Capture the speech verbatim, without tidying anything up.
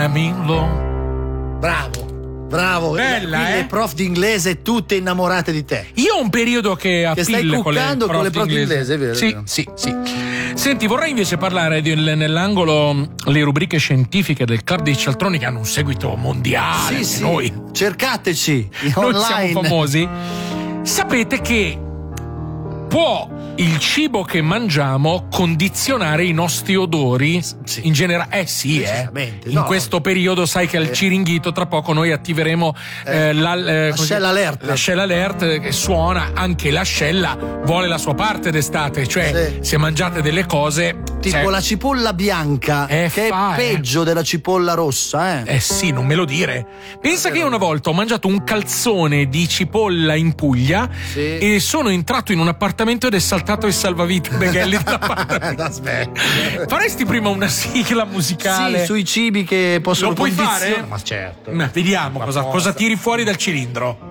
Bravo. Bravo, bella, eh? Le prof di inglese tutte innamorate di te. Io ho un periodo che Che stai appille con le cuccando prof con le prof di inglese, è vero? Sì, sì, sì. Senti, vorrei invece parlare di, nell'angolo le rubriche scientifiche del Club dei Cialtroni, che hanno un seguito mondiale. Sì, sì. Noi Cercateci noi online. siamo famosi. Sapete che può il cibo che mangiamo condizionare i nostri odori? Sì. In generale, eh sì, eh. Decisamente, In no. questo periodo sai che al Eh. Ciringhito tra poco noi attiveremo eh, Eh, la, eh, la così- Shell Alert. la Shell Alert che suona. Anche l'ascella vuole la sua parte d'estate, cioè Sì. se mangiate delle cose Tipo cioè, la cipolla bianca, Eh, che fa, è eh. peggio della cipolla rossa, eh. Eh sì, non me lo dire. Pensa che io una volta ho mangiato un calzone di cipolla in Puglia Sì. e sono entrato in un appartamento ed è saltato il salvavita Beghelli dell'appartamento. Aspetta. Faresti prima una sigla musicale? Sì, sui cibi che possono Lo puoi condizionare. fare? Ma certo. Ma vediamo cosa, Apposta. cosa tiri fuori dal cilindro.